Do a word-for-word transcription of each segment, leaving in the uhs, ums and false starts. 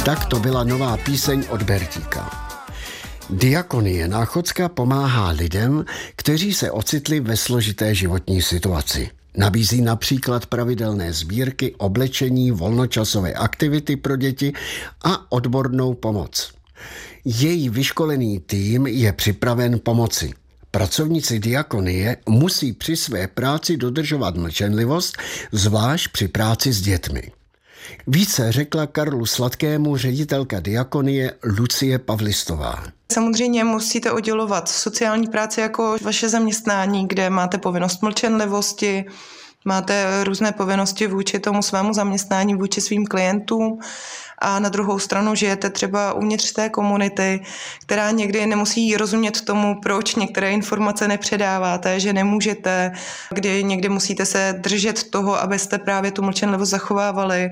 Tak to byla nová píseň od Bertíka. Diakonie Náchodzka pomáhá lidem, kteří se ocitli ve složité životní situaci. Nabízí například pravidelné sbírky, oblečení, volnočasové aktivity pro děti a odbornou pomoc. Její vyškolený tým je připraven pomoci. Pracovníci diakonie musí při své práci dodržovat mlčenlivost, zvlášť při práci s dětmi. Více řekla Karlu Sladkému ředitelka diakonie Lucie Pavlistová. Samozřejmě musíte oddělovat sociální práci jako vaše zaměstnání, kde máte povinnost mlčenlivosti, máte různé povinnosti vůči tomu svému zaměstnání, vůči svým klientům a na druhou stranu žijete třeba uvnitř té komunity, která někdy nemusí rozumět tomu, proč některé informace nepředáváte, že nemůžete, kdy někdy musíte se držet toho, abyste právě tu mlčenlivost zachovávali.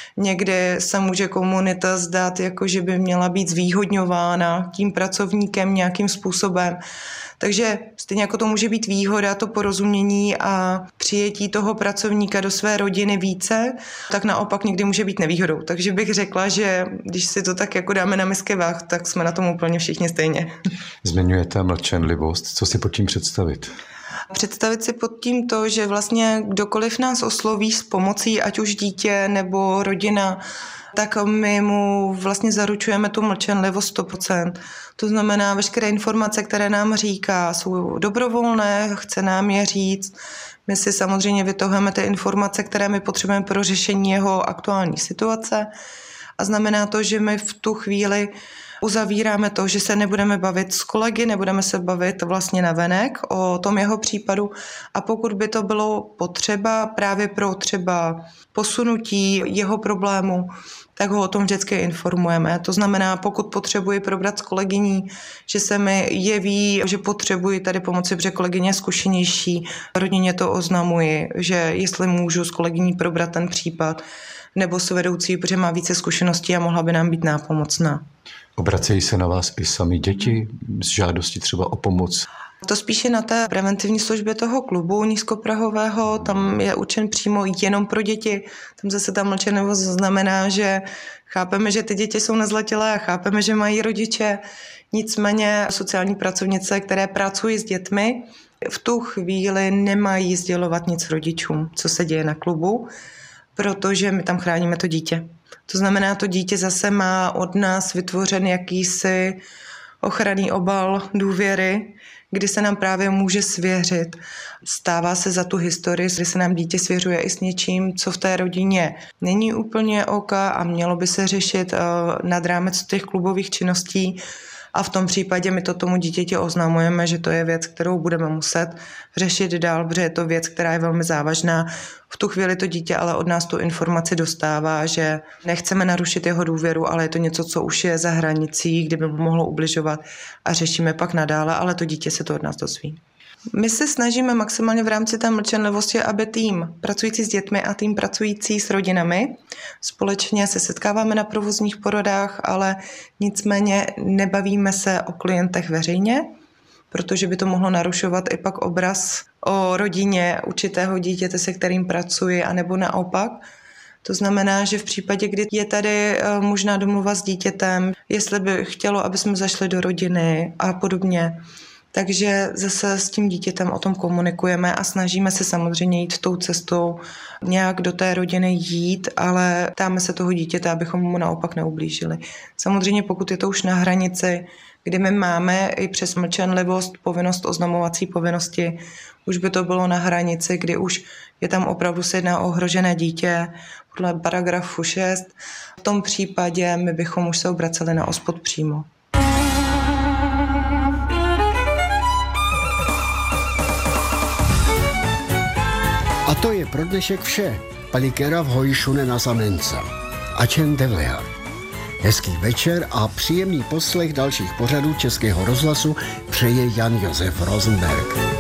Někdy se může komunita zdát, jako že by měla být zvýhodňována tím pracovníkem nějakým způsobem. Takže stejně jako to může být výhoda, to porozumění a přijetí toho pracovníka do své rodiny více, tak naopak někdy může být nevýhodou. Takže bych řekla, že když si to tak jako dáme na misky váh, tak jsme na tom úplně všichni stejně. Zmiňujete mlčenlivost. Co si pod tím představit? Představit si pod tím to, že vlastně kdokoliv nás osloví s pomocí, ať už dítě nebo rodina, tak my mu vlastně zaručujeme tu mlčenlivost sto procent. To znamená, veškeré informace, které nám říká, jsou dobrovolné, chce nám je říct. My si samozřejmě vytahujeme ty informace, které my potřebujeme pro řešení jeho aktuální situace. A znamená to, že my v tu chvíli uzavíráme to, že se nebudeme bavit s kolegy, nebudeme se bavit vlastně navenek o tom jeho případu a pokud by to bylo potřeba právě pro třeba posunutí jeho problému, tak ho o tom vždycky informujeme. To znamená, pokud potřebuji probrat s kolegyní, že se mi jeví, že potřebuji tady pomoci, protože kolegyně je zkušenější, rodině to oznamuji, že jestli můžu s kolegyní probrat ten případ, nebo s vedoucí, protože má více zkušeností a mohla by nám být nápomocná. Obracejí se na vás i sami děti s žádostí třeba o pomoc? To spíše na té preventivní službě toho klubu nízkoprahového, tam je určen přímo jenom pro děti. Tam zase ta mlčenlivost znamená, že chápeme, že ty děti jsou nezletilé a chápeme, že mají rodiče. Nicméně sociální pracovnice, které pracují s dětmi, v tu chvíli nemají sdělovat nic rodičům, co se děje na klubu, protože my tam chráníme to dítě. To znamená, to dítě zase má od nás vytvořen jakýsi ochranný obal důvěry, kdy se nám právě může svěřit. Stává se za tu historii, kdy se nám dítě svěřuje i s něčím, co v té rodině není úplně OK a mělo by se řešit nad rámec těch klubových činností. A v tom případě my to tomu dítěti oznamujeme, že to je věc, kterou budeme muset řešit dál, protože je to věc, která je velmi závažná. V tu chvíli to dítě ale od nás tu informaci dostává, že nechceme narušit jeho důvěru, ale je to něco, co už je za hranicí, kdyby mu mohlo ubližovat a řešíme pak nadále, ale to dítě se to od nás dozví. My se snažíme maximálně v rámci té mlčenlivosti, aby tým pracující s dětmi a tým pracující s rodinami společně se setkáváme na provozních poradách, ale nicméně nebavíme se o klientech veřejně, protože by to mohlo narušovat i pak obraz o rodině určitého dítěte, se kterým pracuji, anebo naopak. To znamená, že v případě, kdy je tady možná domluva s dítětem, jestli by chtělo, aby jsme zašli do rodiny a podobně, takže zase s tím dítětem o tom komunikujeme a snažíme se samozřejmě jít tou cestou, nějak do té rodiny jít, ale ptáme se toho dítěte, abychom mu naopak neublížili. Samozřejmě pokud je to už na hranici, kdy my máme i přes mlčenlivost povinnost oznamovací povinnosti, už by to bylo na hranici, kdy už je tam opravdu se jedná o ohrožené dítě podle paragrafu šest. V tom případě my bychom už se obraceli na OSPOD přímo. A to je pro dnešek vše. Palikera v hojšune na Zamenca. Ačen Devlea. Hezký večer a příjemný poslech dalších pořadů Českého rozhlasu přeje Jan Josef Rosenberg.